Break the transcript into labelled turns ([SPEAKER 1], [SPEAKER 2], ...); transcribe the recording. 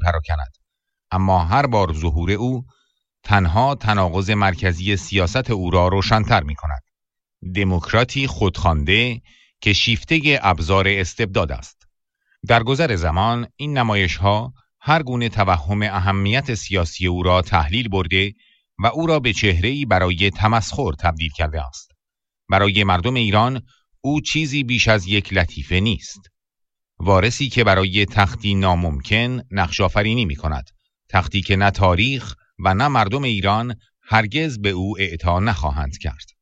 [SPEAKER 1] پراکند، اما هر بار ظهور او تنها تناقض مرکزی سیاست او را روشن‌تر می‌کند. دموکراتی خودخوانده که شیفته ابزار استبداد است. در گذر زمان این نمایش‌ها هر گونه توهم اهمیت سیاسی او را تحلیل برده و او را به چهره‌ای برای تمسخر تبدیل کرده است. برای مردم ایران او چیزی بیش از یک لطیفه نیست. وارثی که برای تختی ناممکن نقش آفرینی می‌کند، تختی که نه تاریخ و نه مردم ایران هرگز به او اعطا نخواهند کرد.